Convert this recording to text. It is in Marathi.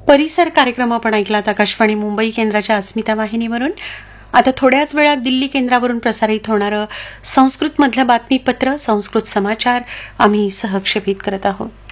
परिसर कार्यक्रम आपण ऐकलात आकाशवाणी मुंबई केंद्राच्या अस्मिता वाहिनीवरून. आता थोड्याच वेळात दिल्ली केंद्रावरून प्रसारित होणारं संस्कृत मधलं बातमीपत्र, संस्कृत समाचार आम्ही सहक्षेपित करत आहोत.